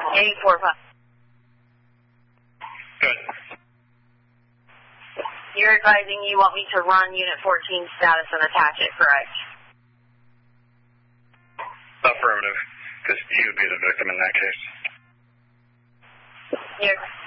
845. Good. You're advising you want me to run Unit 14 status and attach it, correct? Affirmative, because you would be the victim in that case. You're